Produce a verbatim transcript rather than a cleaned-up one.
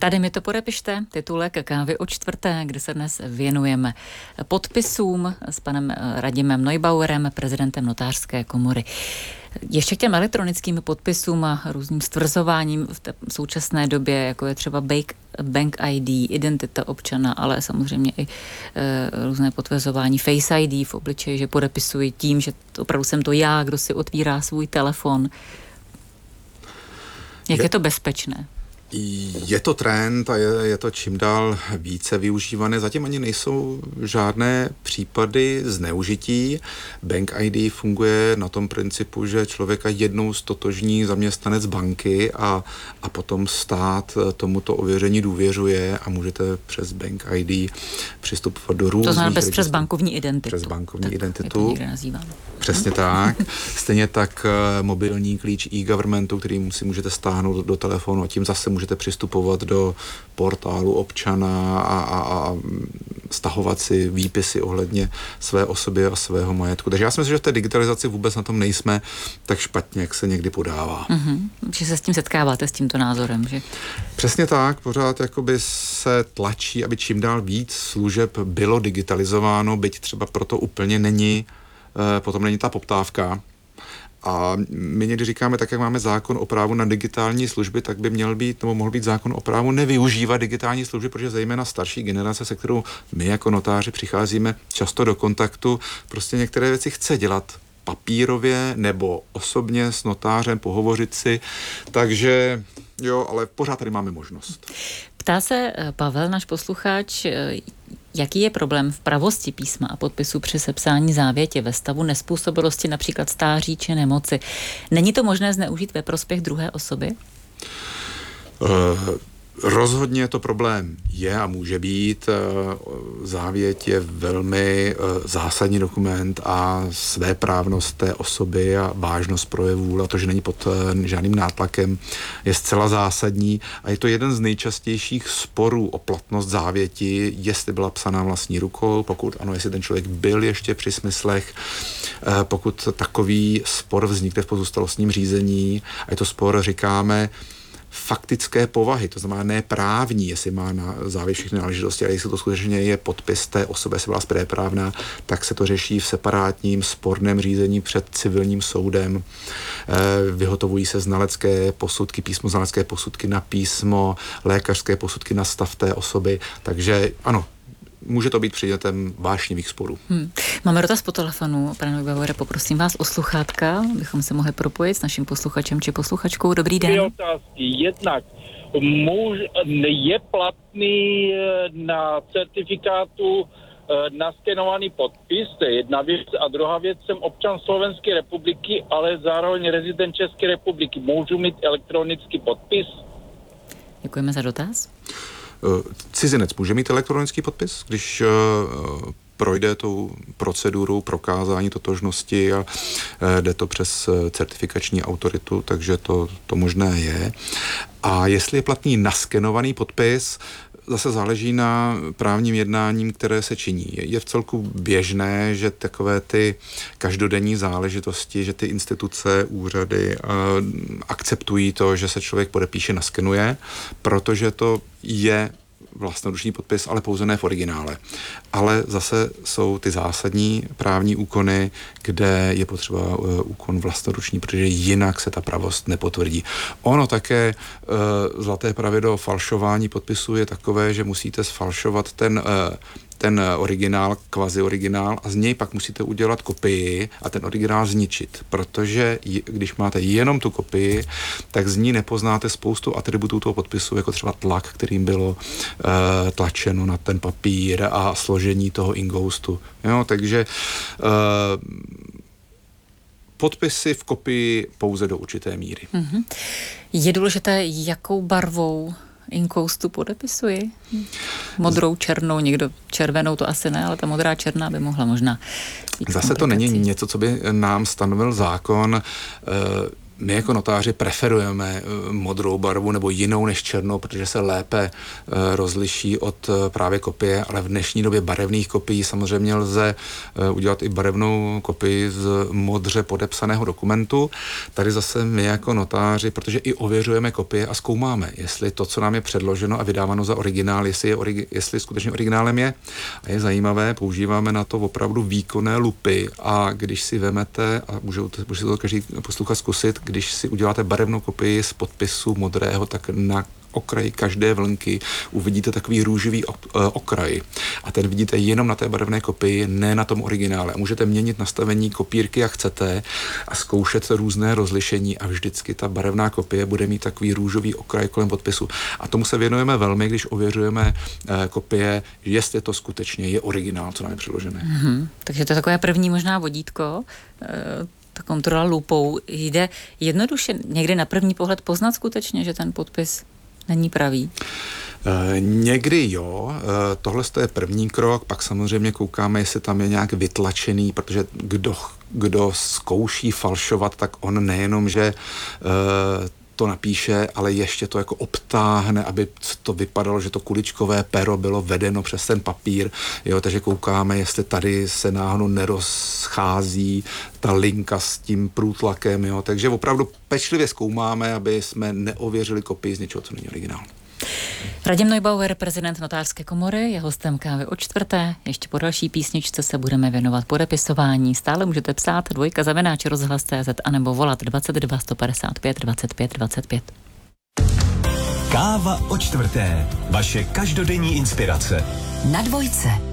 Tady mi to podepište, titulek Kávy o čtvrté, kde se dnes věnujeme podpisům s panem Radimem Neubauerem, prezidentem notářské komory. Ještě k těm elektronickým podpisům a různým stvrzováním v té současné době, jako je třeba Bank, Bank I D, identita občana, ale samozřejmě i e, různé potvrzování Face I D v obličeji, že podepisuji tím, že opravdu jsem to já, kdo si otvírá svůj telefon. Jak je, je to bezpečné? Je to trend a je, je to čím dál více využívané. Zatím ani nejsou žádné případy zneužití. Bank I D funguje na tom principu, že člověka jednou stotožní zaměstnanec banky a, a potom stát tomuto ověření důvěřuje a můžete přes Bank I D přistupovat do různých... To znamená bez přes bankovní identitu. Přes bankovní tak identitu. Je to někde nazýváno. Přesně tak. Stejně tak mobilní klíč e-governmentu, který si můžete stáhnout do telefonu a tím zase můžete přistupovat do portálu občana a, a, a stahovat si výpisy ohledně své osoby a svého majetku. Takže já si myslím, že v té digitalizaci vůbec na tom nejsme tak špatně, jak se někdy podává. Mm-hmm. Že se s tím setkáváte, s tímto názorem, že? Přesně tak. Pořád jakoby se tlačí, aby čím dál víc služeb bylo digitalizováno, byť třeba proto úplně není potom není ta poptávka. A my někdy říkáme, tak jak máme zákon o právu na digitální služby, tak by měl být, nebo mohl být zákon o právu nevyužívat digitální služby, protože zejména starší generace, se kterou my jako notáři přicházíme často do kontaktu, prostě některé věci chce dělat papírově nebo osobně s notářem, pohovořit si. Takže jo, ale pořád tady máme možnost. Ptá se Pavel, náš posluchač, jaký je problém v pravosti písma a podpisu při sepsání závěti ve stavu nezpůsobilosti, například stáří či nemoci? Není to možné zneužít ve prospěch druhé osoby? Uh... Rozhodně to problém je a může být. Závěť je velmi zásadní dokument a svéprávnost té osoby a vážnost projevů a to, že není pod žádným nátlakem, je zcela zásadní a je to jeden z nejčastějších sporů o platnost závěti, jestli byla psaná vlastní rukou, pokud ano, jestli ten člověk byl ještě při smyslech, pokud takový spor vznikne v pozůstalostním řízení a je to spor, říkáme, faktické povahy, to znamená ne právní, jestli má na závěť všechny náležitosti, ale jestli to skutečně je podpis té osoby, jestli byla spréprávná, tak se to řeší v separátním sporném řízení před civilním soudem. E, vyhotovují se znalecké posudky, písmo znalecké posudky na písmo, lékařské posudky na stav té osoby, takže ano, může to být předmětem vášnivých sporů. Hmm. Máme dotaz po telefonu. Pane Neubauere, poprosím vás o sluchátka, abychom se mohli propojit s naším posluchačem či posluchačkou. Dobrý den. Dvě otázky. Jednak, můž, je platný na certifikátu naskenovaný podpis, to je jedna věc. A druhá věc, jsem občan Slovenské republiky, ale zároveň rezident České republiky. Můžu mít elektronický podpis? Děkujeme za dotaz. Cizinec může mít elektronický podpis, když uh, projde tou procedurou prokázání totožnosti a uh, jde to přes certifikační autoritu, takže to, to možné je. A jestli je platný naskenovaný podpis, zase záleží na právním jednáním, které se činí. Je v celku běžné, že takové ty každodenní záležitosti, že ty instituce, úřady uh, akceptují to, že se člověk podepíše, naskenuje, protože to je vlastnoruční podpis, ale pouze ne v originále. Ale zase jsou ty zásadní právní úkony, kde je potřeba uh, úkon vlastnoruční, protože jinak se ta pravost nepotvrdí. Ono také uh, zlaté pravidlo falšování podpisu je takové, že musíte sfalšovat ten uh, ten originál, kvazi originál a z něj pak musíte udělat kopii a ten originál zničit, protože když máte jenom tu kopii, tak z ní nepoznáte spoustu atributů toho podpisu, jako třeba tlak, kterým bylo uh, tlačeno na ten papír a složení toho ingoustu. Jo, takže uh, podpisy v kopii pouze do určité míry. Mm-hmm. Je důležité, jakou barvou inkoustu podepisuji? Modrou, černou, někdo červenou, to asi ne, ale ta modrá černá by mohla možná. Zase to není něco, co by nám stanovil zákon. my jako notáři preferujeme modrou barvu nebo jinou než černou, protože se lépe rozliší od právě kopie, ale v dnešní době barevných kopií samozřejmě lze udělat i barevnou kopii z modře podepsaného dokumentu. Tady zase my jako notáři, protože i ověřujeme kopie a zkoumáme, jestli to, co nám je předloženo a vydáváno za originál, jestli, je origi- jestli skutečně originálem je. A je zajímavé, používáme na to opravdu výkonné lupy a když si vemete, a můžu, můžu si to každý posluchač zkusit, když si uděláte barevnou kopii z podpisu modrého, tak na okraji každé vlnky uvidíte takový růžový okraj. A ten vidíte jenom na té barevné kopii, ne na tom originále. Můžete měnit nastavení kopírky, jak chcete a zkoušet různé rozlišení a vždycky ta barevná kopie bude mít takový růžový okraj kolem podpisu. A tomu se věnujeme velmi, když ověřujeme eh, kopie, jestli to skutečně je originál, co nám je předložené. Mm-hmm. Takže to je takové první možná vodítko. E- Ta kontrola lupou. Jde jednoduše někdy na první pohled poznat skutečně, že ten podpis není pravý? E, někdy jo, e, tohle je první krok, pak samozřejmě koukáme, jestli tam je nějak vytlačený, protože kdo, kdo zkouší falšovat, tak on nejenom, že e, to napíše, ale ještě to jako obtáhne, aby to vypadalo, že to kuličkové pero bylo vedeno přes ten papír, jo, takže koukáme, jestli tady se náhodou nerozchází ta linka s tím průtlakem, jo, takže opravdu pečlivě zkoumáme, aby jsme neověřili kopii z něčeho, co není originál. Radim Neubauer, prezident Notářské komory, je hostem Kávy o čtvrté. Ještě po další písničce se budeme věnovat podepisování. Stále můžete psát dvojka zavináč rozhlas tečka cé zet anebo volat dvacet dva sto padesát pět dvacet pět dvacet pět. Káva o čtvrté. Vaše každodenní inspirace. Na dvojce.